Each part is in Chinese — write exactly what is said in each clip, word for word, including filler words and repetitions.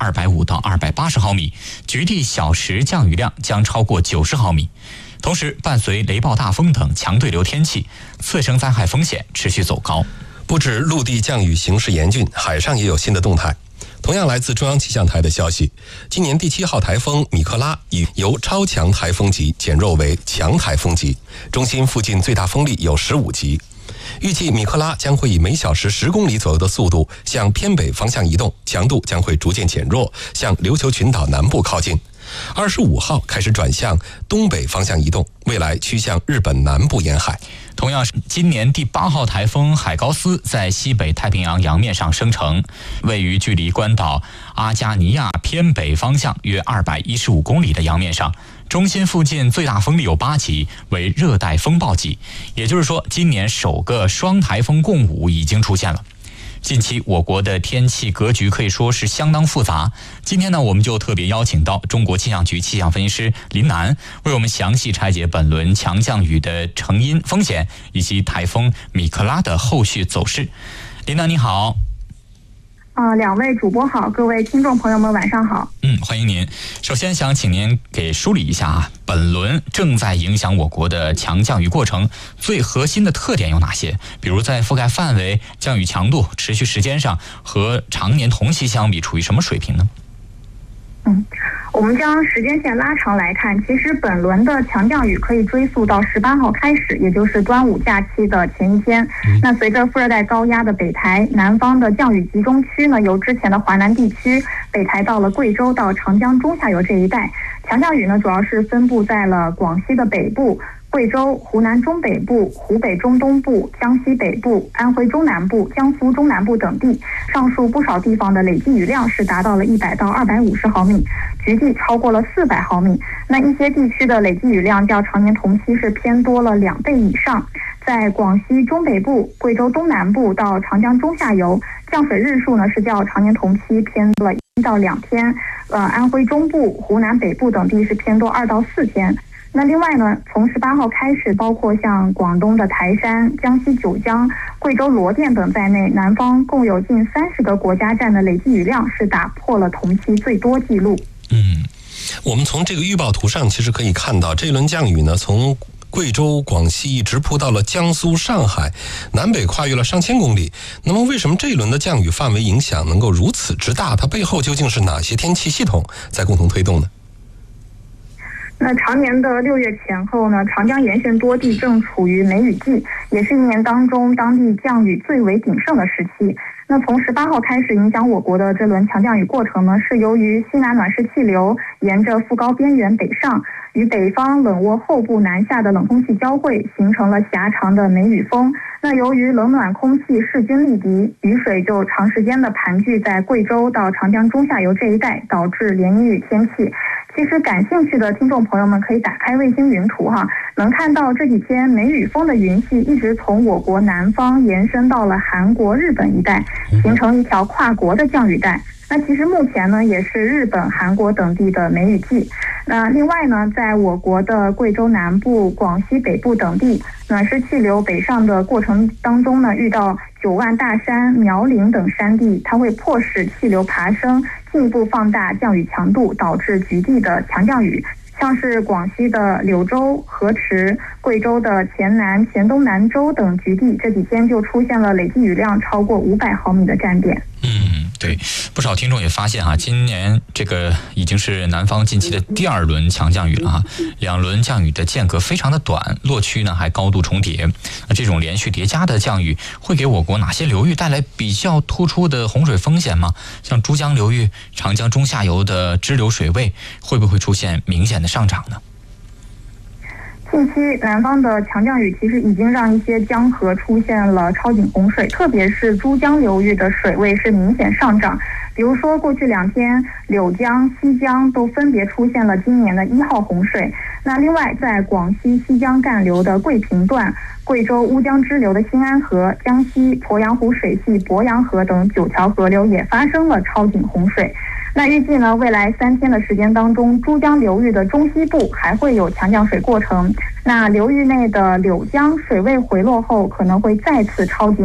二百五到二百八十毫米，局地小时降雨量将超过九十毫米。同时，伴随雷暴大风等强对流天气，次生灾害风险持续走高。 不止陆地降雨形势严峻，海上也有新的动态。同样来自中央气象台的消息，今年第七号台风米克拉已由超强台风级减弱为强台风级，中心附近最大风力有十五级。预计米克拉将会以每小时十公里左右的速度向偏北方向移动，强度将会逐渐减弱，向琉球群岛南部靠近。二十五号开始转向东北方向移动，未来趋向日本南部沿海。 同样是今年第八号台风海高斯在西北太平洋洋面上生成，位于距离关岛阿加尼亚偏北方向约二百一十五公里的洋面上，中心附近最大风力有八级，为热带风暴级。也就是说，今年首个双台风共舞已经出现了。近期我国的天气格局可以说是相当复杂。今天呢，我们就特别邀请到中国气象局气象分析师林楠，为我们详细拆解本轮强降雨的成因、风险以及台风米克拉的后续走势。林楠你好。 呃，两位主播好，各位听众朋友们晚上好。 嗯，欢迎您。首先想请您给梳理一下啊，本轮正在影响我国的强降雨过程最核心的特点有哪些？比如在覆盖范围、降雨强度、持续时间上和常年同期相比处于什么水平呢？ 嗯，我们将时间线拉长来看，其实本轮的强降雨可以追溯到十八号开始，也就是端午假期的前一天。那随着副热带高压的北抬，南方的降雨集中区呢，由之前的华南地区北抬到了贵州到长江中下游这一带。强降雨呢，主要是分布在了广西的北部、贵州、湖南中北部、湖北中东部、江西北部、安徽中南部、江苏中南部等地，上述不少地方的累计雨量是达到了一百到二百五十毫米，局地超过了四百毫米。那一些地区的累计雨量较常年同期是偏多了两倍以上。在广西中北部、贵州东南部到长江中下游，降水日数呢是较常年同期偏多了一到两天。呃，安徽中部、湖南北部等地是偏多二到四天。那另外呢，从十八号开始，包括像广东的台山、江西九江、贵州罗甸等在内，南方共有近三十个国家站的累计雨量是打破了同期最多纪录。 嗯，我们从这个预报图上其实可以看到，这轮降雨呢，从贵州、广西一直扑到了江苏、上海，南北跨越了上千公里。那么为什么这一轮的降雨范围影响能够如此之大？它背后究竟是哪些天气系统在共同推动呢？ 那常年的六月前后呢，长江沿线多地正处于梅雨季，也是一年当中当地降雨最为鼎盛的时期。那从十八号开始影响我国的这轮强降雨过程呢，是由于西南暖湿气流沿着副高边缘北上，与北方冷涡后部南下的冷空气交汇，形成了狭长的梅雨峰。那由于冷暖空气势均力敌，雨水就长时间的盘踞在贵州到长江中下游这一带，导致连阴雨天气。其实感兴趣的听众朋友们可以打开卫星云图哈，能看到这几天梅雨峰的云系一直从我国南方延伸到了韩国、日本一带，形成一条跨国的降雨带。那其实目前呢，也是日本、韩国等地的梅雨季。那另外呢，在我国的贵州南部、广西北部等地，暖湿气流北上的过程当中呢，遇到九万大山、苗岭等山地，它会迫使气流爬升，进一步放大降雨强度，导致局地的强降雨。像是广西的柳州、河池、贵州的黔南、黔东南州等局地，这几天就出现了累计雨量超过五百毫米的站点。 嗯，对，不少听众也发现哈，今年这个已经是南方近期的第二轮强降雨了哈，两轮降雨的间隔非常的短，落区呢还高度重叠。那这种连续叠加的降雨会给我国哪些流域带来比较突出的洪水风险吗？像珠江流域、长江中下游的支流水位会不会出现明显的上涨呢？ 近期南方的强降雨其实已经让一些江河出现了超警洪水，特别是珠江流域的水位是明显上涨。比如说过去两天，柳江、西江都分别出现了今年的一号洪水。那另外在广西西江干流的桂平段、贵州乌江支流的新安河、江西鄱阳湖水系鄱阳河等九条河流也发生了超警洪水。那预计呢，未来三天的时间当中，珠江流域的中西部还会有强降水过程。那流域内的柳江水位回落后，可能会再次超警。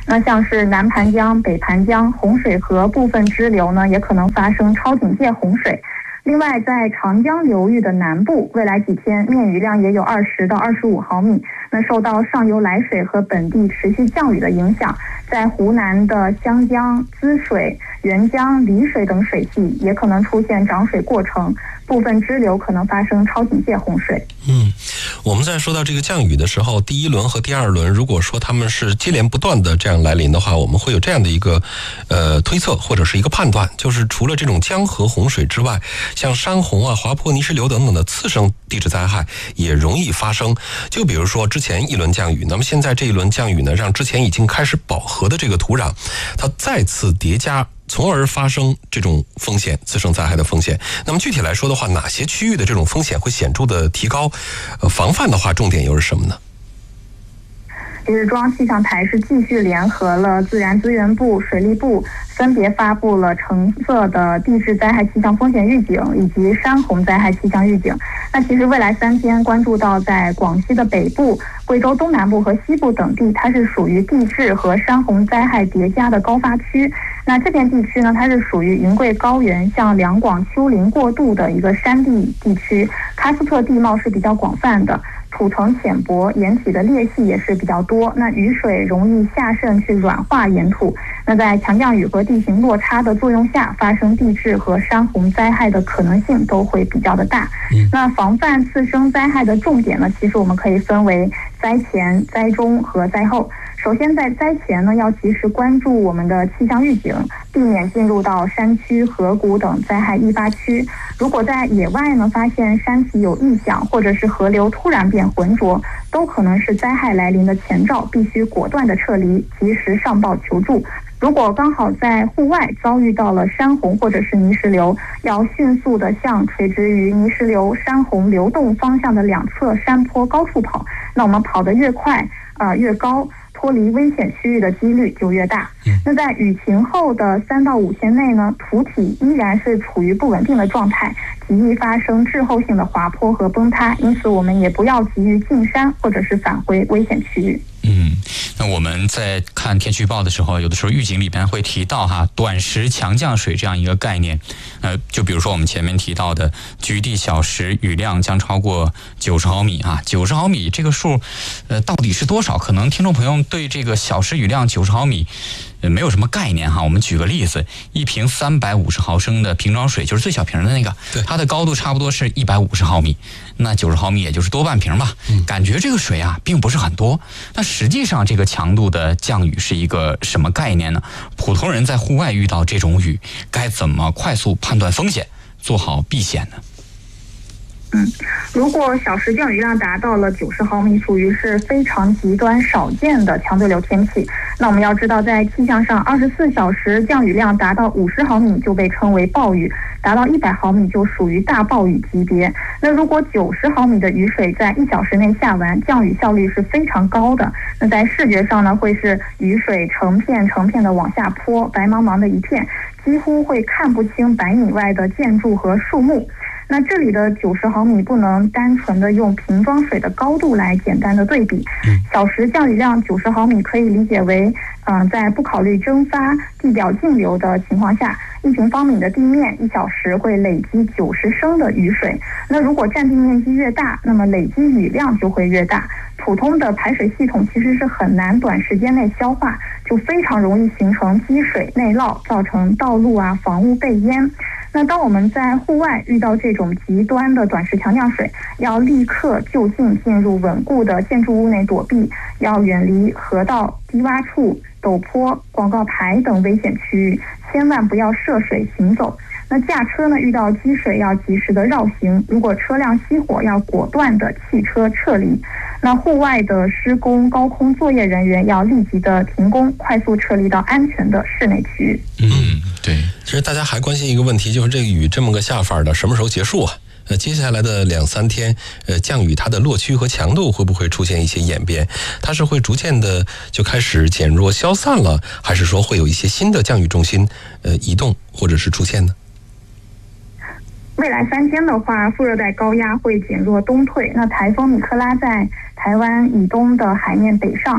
那像是南盘江、北盘江、洪水河部分支流呢，也可能发生超警戒洪水。另外，在长江流域的南部，未来几天面雨量也有二十到二十五毫米。那受到上游来水和本地持续降雨的影响，在湖南的湘江、滋水、沅江、丽水等水系也可能出现涨水过程，部分支流可能发生超警戒洪水。 嗯，我们在说到这个降雨的时候，第一轮和第二轮，如果说他们是接连不断的这样来临的话，我们会有这样的一个呃推测或者是一个判断，就是除了这种江河洪水之外，像山洪啊、滑坡、泥石流等等的次生地质灾害也容易发生。就比如说之前一轮降雨，那么现在这一轮降雨呢，让之前已经开始饱和的这个土壤，它再次叠加，从而发生这种风险，次生灾害的风险。那么具体来说的话，哪些区域的这种风险会显著的提高？呃，防范的话，重点又是什么呢？ 其实中央气象台是继续联合了自然资源部、水利部，分别发布了橙色的地质灾害气象风险预警以及山洪灾害气象预警。那其实未来三天关注到在广西的北部、贵州东南部和西部等地，它是属于地质和山洪灾害叠加的高发区。那这片地区呢，它是属于云贵高原向两广丘陵过渡的一个山地地区，喀斯特地貌是比较广泛的，土层浅薄，岩体的裂隙也是比较多，那雨水容易下渗去软化岩土。那在强降雨和地形落差的作用下，发生地质和山洪灾害的可能性都会比较的大。那防范次生灾害的重点呢，其实我们可以分为灾前、灾中和灾后。首先在灾前呢，要及时关注我们的气象预警，避免进入到山区、河谷等灾害易发区。如果在野外呢，发现山体有异响，或者是河流突然变浑浊，都可能是灾害来临的前兆，必须果断的撤离，及时上报求助。如果刚好在户外遭遇到了山洪或者是泥石流，要迅速的向垂直于泥石流、山洪流动方向的两侧山坡高处跑。那我们跑得越快，呃越高，脱离危险区域的几率就越大。那在雨晴后的三到五天内呢，土体依然是处于不稳定的状态，极易发生滞后性的滑坡和崩塌，因此我们也不要急于进山或者是返回危险区域。 嗯，那我们在看天气预报的时候，有的时候预警里边会提到哈短时强降水这样一个概念。呃，就比如说我们前面提到的局地小时雨量将超过九十毫米啊，九十毫米这个数，呃，到底是多少？可能听众朋友对这个小时雨量九十毫米。呃，没有什么概念哈。我们举个例子，一瓶三百五十毫升的瓶装水，就是最小瓶的那个，它的高度差不多是一百五十毫米，那九十毫米也就是多半瓶吧。嗯，感觉这个水啊并不是很多。那实际上这个强度的降雨是一个什么概念呢？普通人在户外遇到这种雨，该怎么快速判断风险，做好避险呢？ 嗯，如果小时降雨量达到了九十毫米，属于是非常极端少见的强对流天气。那我们要知道，在气象上，二十四小时降雨量达到五十毫米就被称为暴雨，达到一百毫米就属于大暴雨级别。那如果九十毫米的雨水在一小时内下完，降雨效率是非常高的。那在视觉上呢，会是雨水成片成片的往下泼，白茫茫的一片，几乎会看不清百米外的建筑和树木。那这里的九十毫米不能单纯的用瓶装水的高度来简单的对比，小时降雨量九十毫米可以理解为，嗯、呃，在不考虑蒸发、地表径流的情况下，一平方米的地面一小时会累积九十升的雨水。那如果占地面积越大，那么累积雨量就会越大。普通的排水系统其实是很难短时间内消化，就非常容易形成积水内涝，造成道路啊、房屋被淹。那当我们在户外遇到这种极端的短时强降水，要立刻就近进入稳固的建筑物内躲避，要远离河道、低洼处、陡坡、广告牌等危险区域，千万不要涉水行走。那驾车呢，遇到积水要及时的绕行，如果车辆熄火，要果断的弃车撤离。那户外的施工、高空作业人员要立即的停工，快速撤离到安全的室内区域。 嗯，对。其实大家还关心一个问题，就是这个雨这么个下法的，什么时候结束啊？呃，接下来的两三天，呃，降雨它的落区和强度会不会出现一些演变？它是会逐渐的就开始减弱消散了，还是说会有一些新的降雨重心呃移动或者是出现呢？ 未来三天的话，副热带高压会减弱东退，那台风米克拉在台湾以东的海面北上，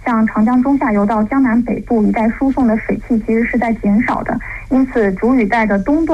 向长江中下游到江南北部一带输送的水汽其实是在减少的，因此主雨带的东段